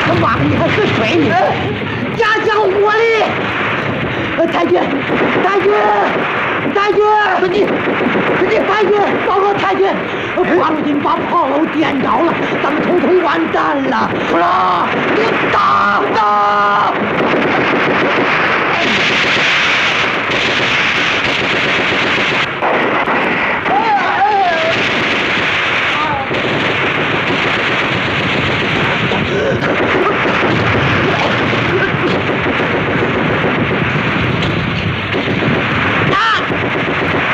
妈，你还是水呢？家将火力！太君，太君，太君！太君，报告太君，八路军把炮楼点着了，咱们统统完蛋了！不啦，你打！